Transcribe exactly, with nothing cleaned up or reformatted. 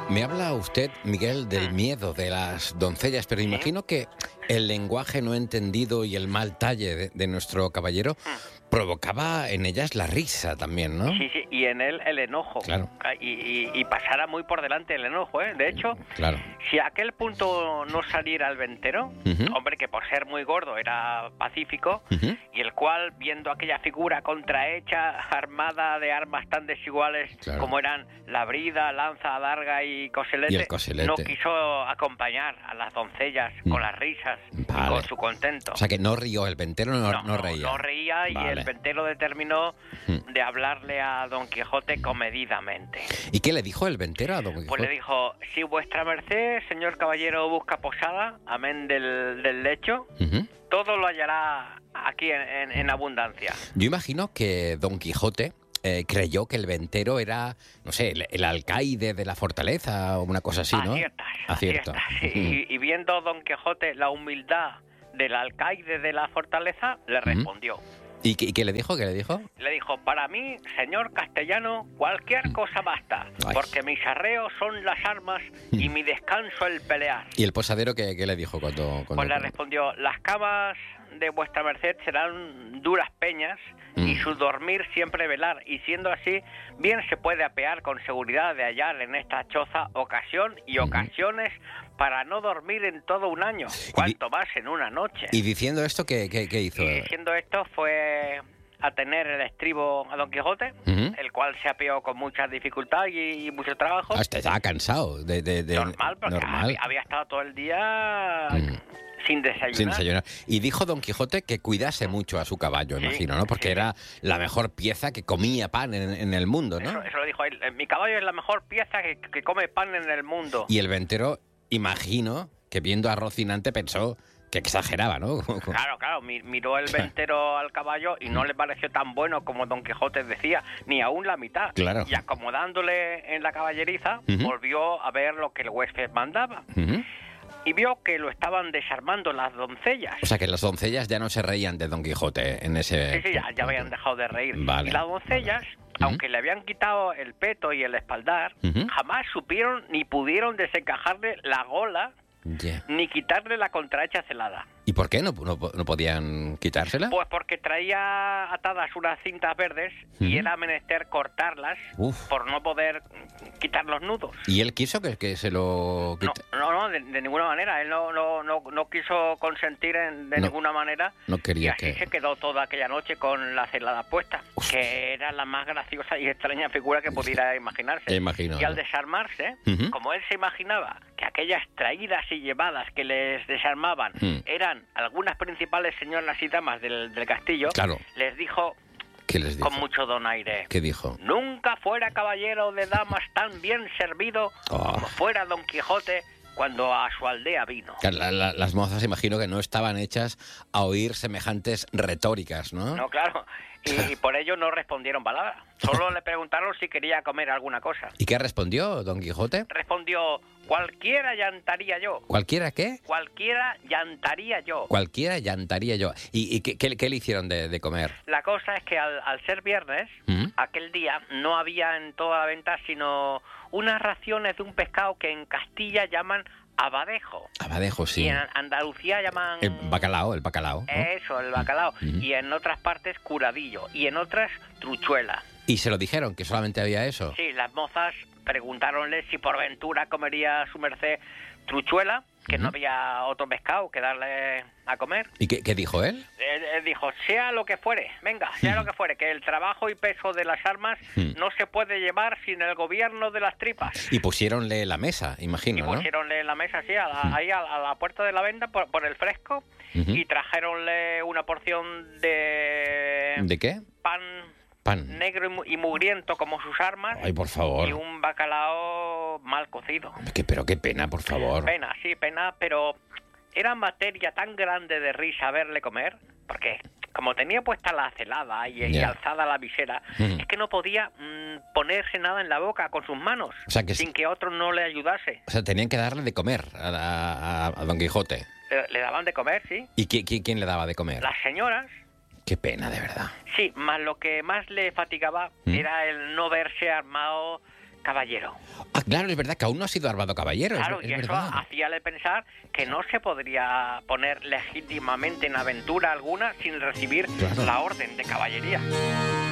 Me habla usted, Miguel, del miedo de las doncellas, pero imagino que el lenguaje no entendido y el mal talle de, de nuestro caballero provocaba en ellas la risa también, ¿no? Sí, sí, y en él el enojo. Claro. Y, y, y pasara muy por delante el enojo, ¿eh? De hecho, Claro. si a aquel punto no saliera el ventero, Uh-huh. hombre, que por ser muy gordo era pacífico, Uh-huh. y el cual, viendo aquella figura contrahecha, armada de armas tan desiguales Claro. como eran la brida, lanza, adarga y coselete, Y el coselete. no quiso acompañar a las doncellas Mm. con las risas, Vale. y con su contento. O sea, que no rió, el ventero no, no, no, reía. no reía y Vale. el ventero determinó Mm. de hablarle a Don Quijote comedidamente. ¿Y qué le dijo el ventero a don Quijote? Pues le dijo, si vuestra merced, señor caballero, busca posada, amén del, del lecho, Ujú. todo lo hallará aquí en, en- en abundancia. Yo imagino que don Quijote eh, creyó que el ventero era, no sé, el, el alcaide de la fortaleza o una cosa así, ¿no? Aciertas, Acierta. aciertas. Y, y viendo Don Quijote la humildad del alcaide de la fortaleza, le respondió. ¿Y qué, y qué le dijo? ¿Qué le dijo? Le dijo, para mí, señor castellano, cualquier cosa basta, Ay. porque mis arreos son las armas y mi descanso el pelear. ¿Y el posadero qué, qué le dijo cuando...? cuando Pues le respondió, las camas de vuestra merced serán duras peñas y Mm. su dormir siempre velar, y siendo así, bien se puede apear con seguridad de hallar en esta choza ocasión y ocasiones para no dormir en todo un año, cuanto más en una noche. Y diciendo esto, ¿qué, qué, qué hizo? Y diciendo esto fue a tener el estribo a Don Quijote, Ujú. el cual se apeó con mucha dificultad y, y mucho trabajo. Hasta estaba cansado de... de, de- normal, porque normal. Había, había estado todo el día Mm. sin desayunar. Sin desayunar. Y dijo don Quijote que cuidase mucho a su caballo, Sí, imagino, ¿no? Porque sí. era la mejor pieza que comía pan en, en el mundo, ¿no? Eso, eso lo dijo él. Mi caballo es la mejor pieza que, que come pan en el mundo. Y el ventero, imagino, que viendo a Rocinante pensó que exageraba, ¿no? Claro, claro, mi- miró el ventero al caballo y no le pareció tan bueno como Don Quijote decía, ni aún la mitad. Claro. Y acomodándole en la caballeriza, Ujú. volvió a ver lo que el huésped mandaba. Ujú. Y vio que lo estaban desarmando las doncellas. O sea, que las doncellas ya no se reían de don Quijote en ese... Sí, sí, ya, ya habían dejado de reír. Vale, Y las doncellas, aunque le habían quitado el peto y el espaldar, Ujú. jamás supieron ni pudieron desencajarle la gola Ya. ni quitarle la contrahecha celada. ¿Y por qué no, no, no podían quitársela? Pues porque traía atadas unas cintas verdes y Ujú. era menester cortarlas Uf. por no poder quitar los nudos. ¿Y él quiso que, que se lo No, quite? no, no, de, de ninguna manera. Él no, no, no, no quiso consentir en- de No. ninguna manera. No Y quería así que... se quedó toda aquella noche con la celada puesta, Hostia. que era la más graciosa y extraña figura que pudiera imaginarse. Ya imagino, Y al ¿no? desarmarse, Ujú. como él se imaginaba que aquellas traídas y llevadas que les desarmaban Mm. eran algunas principales señoras y damas del, del castillo, Claro. les dijo ¿Qué les dijo? con mucho donaire: ¿Qué dijo? nunca fuera caballero de damas tan bien servido Oh. como fuera Don Quijote cuando a su aldea vino. Claro, la- la- las mozas imagino que no estaban hechas a oír semejantes retóricas, ¿no? No, claro. Y, y por ello no respondieron palabra. Solo le preguntaron si quería comer alguna cosa. ¿Y qué respondió don Quijote? Respondió: cualquiera llantaría yo. ¿Cualquiera qué? Cualquiera llantaría yo. Cualquiera llantaría yo. ¿Y, y qué, qué- qué le hicieron de, de comer? La cosa es que al, al ser viernes, ¿Mm? aquel día no había en toda la venta sino unas raciones de un pescado que en Castilla llaman abadejo. Abadejo, sí. Y en Andalucía llaman... El bacalao, el bacalao, ¿no? Eso, el bacalao. Ujú. Y en otras partes curadillo. Y en otras truchuela. ¿Y se lo dijeron que solamente había eso? Sí, las mozas preguntáronle si por ventura comería su merced truchuela, que no Ujú. había otro pescado que darle a comer. ¿Y qué, qué dijo él? Él, él dijo, sea lo que fuere, venga, sea lo que fuere, que el trabajo y peso de las armas Hmm. no se puede llevar sin el gobierno de las tripas. Y pusiéronle la mesa, Y imagino, ¿no? pusieronle en la mesa así, a la- ahí a, a la puerta de la venta por, por el fresco, Ujú. y trajeronle una porción de, ¿De qué? pan Pan. negro y mu- y mugriento como sus armas, Ay, por favor. y un bacalao mal cocido. Que- pero qué pena, por favor. Pena, sí, pena, pero era materia tan grande de risa verle comer, porque como tenía puesta la celada y, y Ya. alzada la visera, Mm. es que no podía mm, ponerse nada en la boca con sus manos, O sea que sin sí. que otro no le ayudase. O sea, tenían que darle de comer a, a- a don Quijote. Le, le daban de comer, sí. ¿Y qui- qui- quién le daba de comer? Las señoras, Qué pena, de verdad. sí, más lo que más le fatigaba ¿Mm? era el no verse armado caballero. Ah, claro, es verdad que aún no ha sido armado caballero. Claro, es, y es eso verdad. hacíale pensar que no se podría poner legítimamente en aventura alguna sin recibir Claro. la orden de caballería.